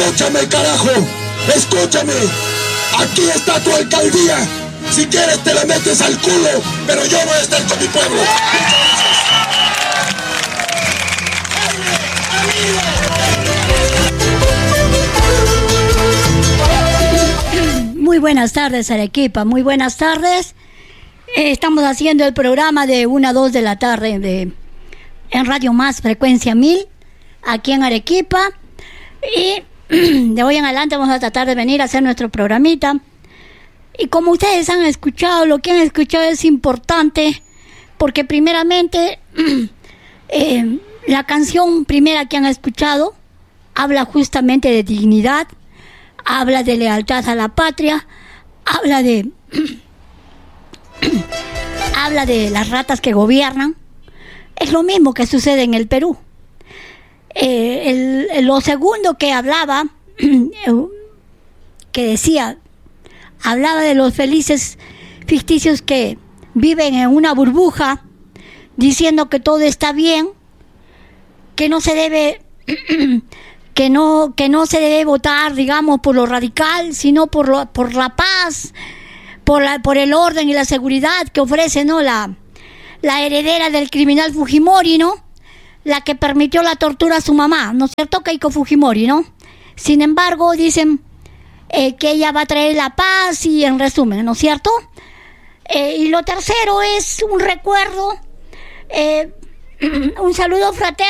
Escúchame, carajo. Escúchame. Aquí está tu alcaldía. Si quieres te la metes al culo, pero yo voy a estar con mi pueblo. Muy buenas tardes, Arequipa. Muy buenas tardes. Estamos haciendo el programa de 1 a 2 de la tarde en Radio Más, frecuencia 1000, aquí en Arequipa. Y de hoy en adelante vamos a tratar de venir a hacer nuestro programita. Y como ustedes han escuchado, lo que han escuchado es importante, porque primeramente la canción primera que han escuchado habla justamente de dignidad, habla de lealtad a la patria, habla de las ratas que gobiernan. Es lo mismo que sucede en el Perú. Lo segundo que hablaba, que decía, hablaba de los felices ficticios que viven en una burbuja, diciendo que todo está bien, que no se debe que no se debe votar, digamos, por lo radical, sino por la paz, por el orden y la seguridad que ofrece, ¿no?, la heredera del criminal Fujimori, ¿no?, la que permitió la tortura a su mamá, ¿no es cierto?, Keiko Fujimori, ¿no? Sin embargo, dicen que ella va a traer la paz y, en resumen, ¿no es cierto? Y lo tercero es un recuerdo, un saludo fraterno